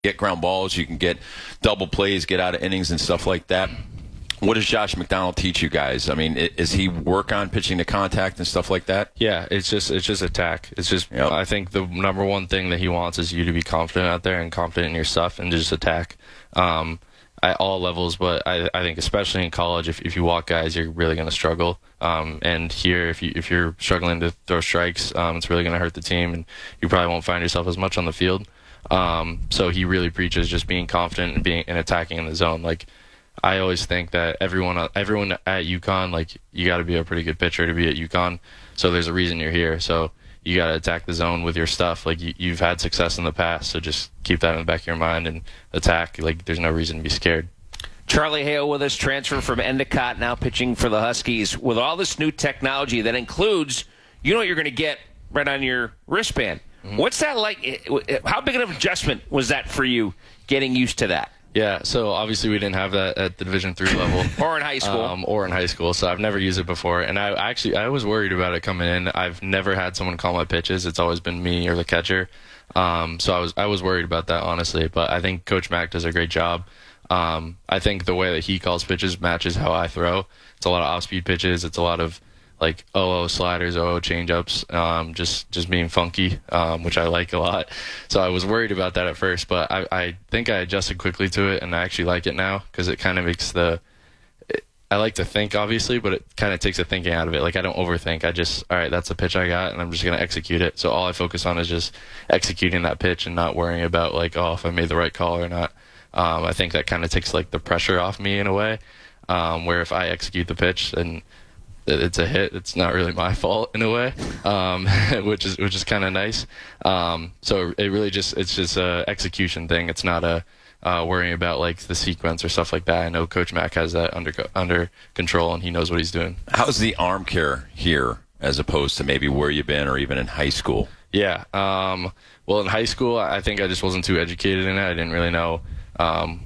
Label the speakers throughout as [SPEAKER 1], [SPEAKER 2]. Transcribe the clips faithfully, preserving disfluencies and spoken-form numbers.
[SPEAKER 1] get ground balls, you can get double plays, get out of innings and stuff like that. What does Josh McDonald teach you guys? I mean, is he work on pitching to contact and stuff like that?
[SPEAKER 2] Yeah, it's just it's just attack. It's just yep. I think the number one thing that he wants is you to be confident out there and confident in your stuff and just attack um, at all levels. But I, I think especially in college, if if you walk guys, you're really going to struggle. Um, and here, if you if you're struggling to throw strikes, um, it's really going to hurt the team, and you probably won't find yourself as much on the field. Um, so he really preaches just being confident and being and attacking in the zone. Like, I always think that everyone everyone at UConn, like, you got to be a pretty good pitcher to be at UConn. So there's a reason you're here. So you got to attack the zone with your stuff. Like, you, you've had success in the past, so just keep that in the back of your mind and attack. Like, there's no reason to be scared.
[SPEAKER 3] Charlie Hale with us, transfer from Endicott, now pitching for the Huskies. With all this new technology that includes, you know what you're going to get right on your wristband. Mm-hmm. What's that like? How big of an adjustment was that for you, getting used to that?
[SPEAKER 2] Yeah, so obviously we didn't have that at the Division three level.
[SPEAKER 3] Or in high school.
[SPEAKER 2] Um, or in high school, so I've never used it before. And I actually, I was worried about it coming in. I've never had someone call my pitches. It's always been me or the catcher. Um, so I was I was worried about that, honestly. But I think Coach Mack does a great job. Um, I think the way that he calls pitches matches how I throw. It's a lot of off-speed pitches. It's a lot of like oh oh sliders, oh oh changeups, um, just just being funky, um, which I like a lot. So I was worried about that at first, but I, I think I adjusted quickly to it, and I actually like it now because it kind of makes the it, I like to think, obviously, but it kind of takes the thinking out of it. Like, I don't overthink. I just, all right, that's the pitch I got, and I'm just going to execute it. So all I focus on is just executing that pitch and not worrying about, like, oh, if I made the right call or not. Um, I think that kind of takes, like, the pressure off me in a way, um, where if I execute the pitch and it's a hit, it's not really my fault in a way, um, which is which is kind of nice. Um, so it really just it's just a execution thing. It's not a uh, worrying about like the sequence or stuff like that. I know Coach Mack has that under under control, and he knows what he's doing.
[SPEAKER 1] How's the arm care here as opposed to maybe where you've been or even in high school?
[SPEAKER 2] Yeah. Um, well, in high school, I think I just wasn't too educated in it. I didn't really know um,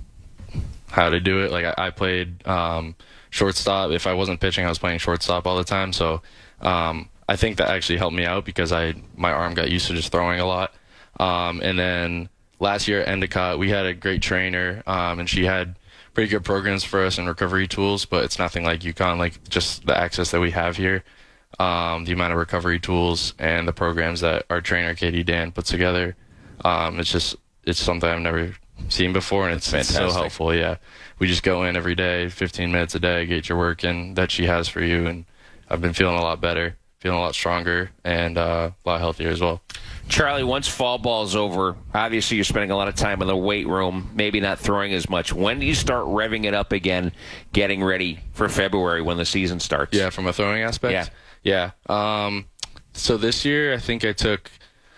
[SPEAKER 2] how to do it. Like I, I played. Um, shortstop. If I wasn't pitching, I was playing shortstop all the time. So um, I think that actually helped me out because I my arm got used to just throwing a lot. Um, and then last year at Endicott, we had a great trainer, um, and she had pretty good programs for us and recovery tools, but it's nothing like UConn, like just the access that we have here, um, the amount of recovery tools and the programs that our trainer, Katie Dan, puts together. Um, it's just it's something I've never seen before, and it's, it's so helpful. Yeah, we just go in every day, fifteen minutes a day, get your work in that she has for you, and I've been feeling a lot better, feeling a lot stronger, and uh, a lot healthier as well.
[SPEAKER 3] Charlie, once fall ball's over, obviously you're spending a lot of time in the weight room, maybe not throwing as much. When do you start revving it up again, getting ready for February when the season starts?
[SPEAKER 2] Yeah, from a throwing aspect? Yeah. Yeah. Um, so this year I think I took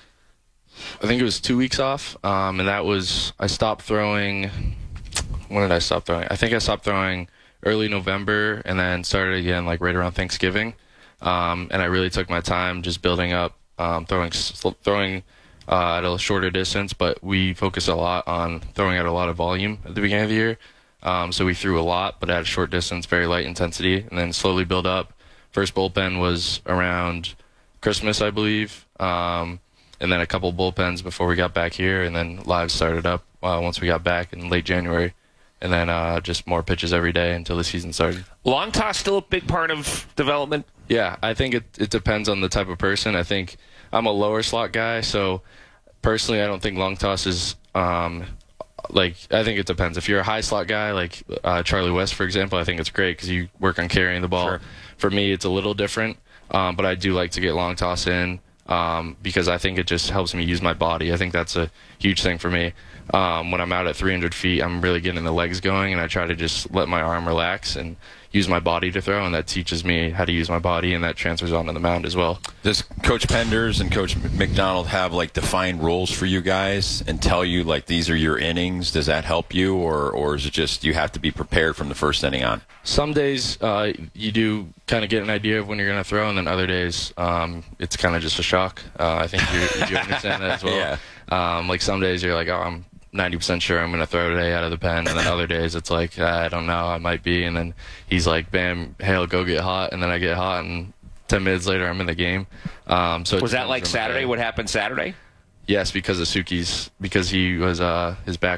[SPEAKER 2] I think it was two weeks off, um, and that was I stopped throwing. When did I stop throwing? I think I stopped throwing early November, and then started again like right around Thanksgiving. Um, and I really took my time just building up, um, throwing throwing uh, at a shorter distance. But we focused a lot on throwing at a lot of volume at the beginning of the year. Um, so we threw a lot, but at a short distance, very light intensity, and then slowly build up. First bullpen was around Christmas, I believe. Um, And then a couple bullpens before we got back here, and then live started up uh, once we got back in late January. And then uh, just more pitches every day until the season started.
[SPEAKER 3] Long toss still a big part of development?
[SPEAKER 2] Yeah, I think it it depends on the type of person. I think I'm a lower slot guy, so personally I don't think long toss is um, like I think it depends. If you're a high slot guy like uh, Charlie West, for example, I think it's great because you work on carrying the ball.
[SPEAKER 3] Sure.
[SPEAKER 2] For me, it's a little different, um, but I do like to get long toss in. Um, because I think it just helps me use my body. I think that's a huge thing for me. Um, when I'm out at three hundred feet, I'm really getting the legs going, and I try to just let my arm relax and use my body to throw, and that teaches me how to use my body, and that transfers onto the mound as well.
[SPEAKER 1] Does Coach Penders and Coach McDonald have like defined roles for you guys and tell you like these are your innings? Does that help you, or or is it just you have to be prepared from the first inning on?
[SPEAKER 2] Some days uh, you do kind of get an idea of when you're going to throw, and then other days um, it's kind of just a shock. Uh, I think you, you understand that as well.
[SPEAKER 1] Yeah.
[SPEAKER 2] Um, like some days you're like, oh, I'm ninety percent sure I'm going to throw today out of the pen, and then other days it's like, I don't know, I might be, and then he's like, bam, Hale, go get hot, and then I get hot, and ten minutes later I'm in the game. Um, so
[SPEAKER 3] was that like Saturday? What happened Saturday?
[SPEAKER 2] Yes, because of Suki's, because he was uh his back